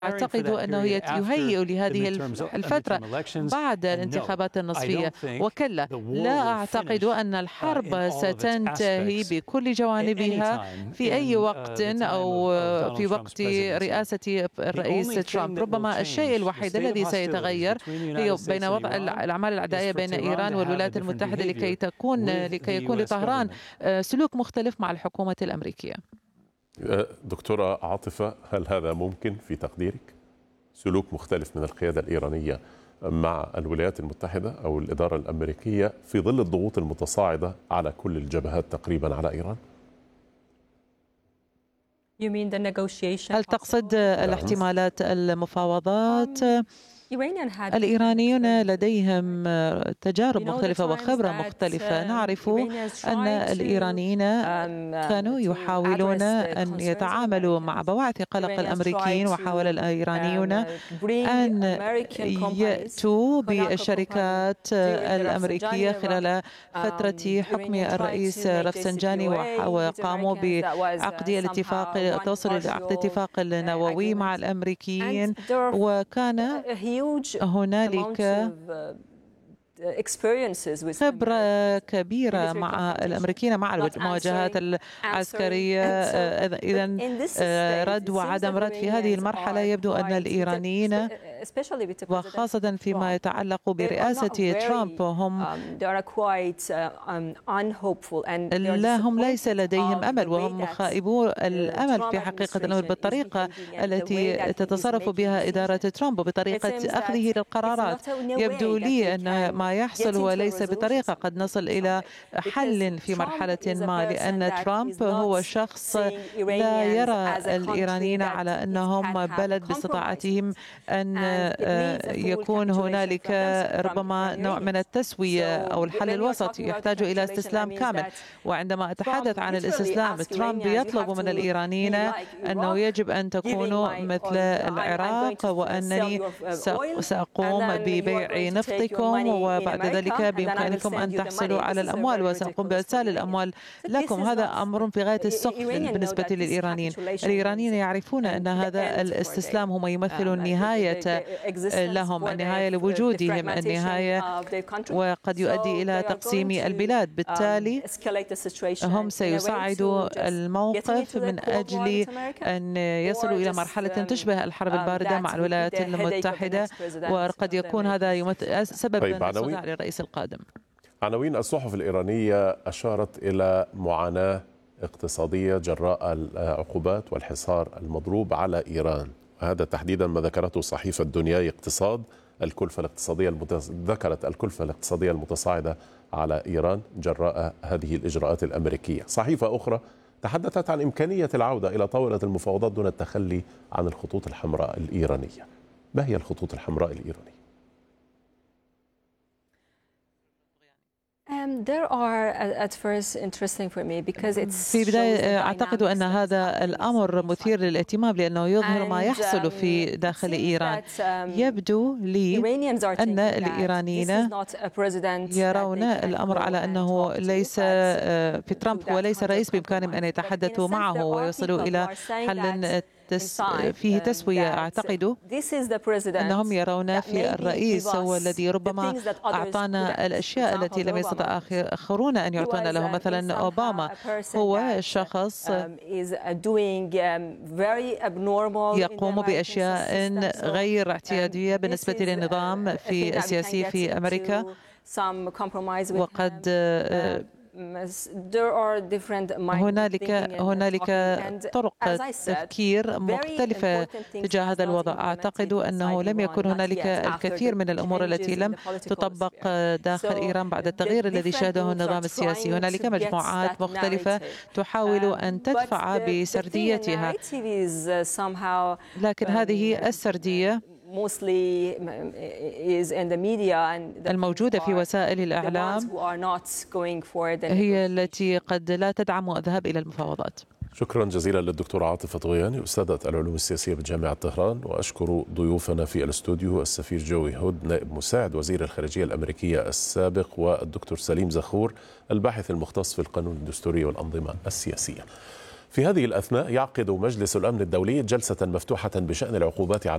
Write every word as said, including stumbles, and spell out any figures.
أعتقد أنه يهيئ لهذه الفترة بعد الانتخابات النصفية، وكلا لا أعتقد أن الحرب ستنتهي بكل جوانبها في أي وقت أو في وقت رئاسة الرئيس ترامب. ربما الشيء الوحيد الذي سيتغير هي بين وضع الأعمال العدائية بين إيران والولايات المتحدة لكي تكون لكي يكون لطهران سلوك مختلف مع الحكومة الأمريكية. دكتورة عاطفة، هل هذا ممكن في تقديرك؟ سلوك مختلف من القيادة الإيرانية مع الولايات المتحدة أو الإدارة الأمريكية في ظل الضغوط المتصاعدة على كل الجبهات تقريبا على إيران؟ هل تقصد الاحتمالات المفاوضات؟ الإيرانيون لديهم تجارب مختلفة وخبرة مختلفة. نعرف أن الإيرانيين كانوا يحاولون أن يتعاملوا مع بواعث قلق الأمريكيين، وحاول الإيرانيون أن يأتوا بالشركات الأمريكية خلال فترة حكم الرئيس رفسنجاني، وقاموا بعقد الاتفاق التوصل لعقد اتفاق النووي مع الأمريكيين، وكان هنالك خبرة كبيرة مع الأمريكيين مع المواجهات العسكرية. إذن رد وعدم رد في هذه المرحلة يبدو أن الإيرانيين وخاصة فيما يتعلق برئاسة ترامب هم لا هم ليس لديهم أمل، وهم خائبو الأمل في حقيقة الأمر بالطريقة التي تتصرف بها إدارة ترامب وبطريقة أخذه للقرارات. يبدو لي أن ما يحصل هو ليس بطريقة قد نصل إلى حل في مرحلة ما، لأن ترامب هو شخص لا يرى الإيرانيين على أنهم بلد باستطاعتهم أن يكون هنالك ربما نوع من التسوية أو الحل الوسط، يحتاج إلى استسلام كامل. وعندما أتحدث عن الاستسلام، ترامب يطلب من الإيرانيين أنه يجب أن تكونوا مثل العراق، وأنني سأقوم ببيع نفطكم وبعد ذلك بإمكانكم أن تحصلوا على الأموال وسأقوم بإرسال الأموال لكم. هذا أمر في غاية السقف بالنسبة للإيرانيين. الإيرانيين يعرفون أن هذا الاستسلام هم يمثل النهاية لهم، النهاية لوجودهم، النهاية، وقد يؤدي إلى تقسيم البلاد. بالتالي هم سيصعدوا الموقف من أجل أن يصلوا إلى مرحلة تشبه الحرب الباردة مع الولايات المتحدة، وقد يكون هذا يمثل سبب الصداع للرئيس القادم. عناوين الصحف الإيرانية أشارت إلى معاناة اقتصادية جراء العقوبات والحصار المضروب على إيران، هذا تحديدا ما ذكرته صحيفة دنياي اقتصاد. الكلفة الاقتصادية المتس... ذكرت الكلفة الاقتصادية المتصاعدة على إيران جراء هذه الإجراءات الأمريكية. صحيفة أخرى تحدثت عن إمكانية العودة إلى طاولة المفاوضات دون التخلي عن الخطوط الحمراء الإيرانية. ما هي الخطوط الحمراء الإيرانية؟ في بداية أعتقد أن هذا الأمر مثير للاهتمام لأنه يظهر ما يحصل في داخل إيران. يبدو لي أن الإيرانيين يرون الأمر على أنه ليس في ترامب هو ليس رئيس بإمكانهم أن يتحدثوا معه ويصلوا إلى حل فيه تسوية. أعتقد أنهم يرون في الرئيس هو الذي ربما أعطانا الأشياء التي لم يستطع آخرون أن يعطونا له. مثلا أوباما هو شخص يقوم بأشياء غير اعتيادية بالنسبة للنظام في السياسي في أمريكا، وقد هنالك هنالك طرق تفكير مختلفة تجاه هذا الوضع. أعتقد أنه لم يكن هنالك الكثير من الأمور التي لم تطبق داخل إيران بعد التغيير الذي شهده النظام السياسي. هنالك مجموعات مختلفة تحاول أن تدفع بسرديتها، لكن هذه السردية الموجودة في وسائل الإعلام هي التي قد لا تدعم الذهاب إلى المفاوضات. شكرا جزيلا للدكتورة عاطفة طغياني أستاذة العلوم السياسية بجامعة طهران، وأشكر ضيوفنا في الاستوديو السفير جوي هود نائب مساعد وزير الخارجية الأمريكية السابق، والدكتور سليم زخور الباحث المختص في القانون الدستوري والأنظمة السياسية. في هذه الأثناء يعقد مجلس الأمن الدولي جلسة مفتوحة بشأن العقوبات على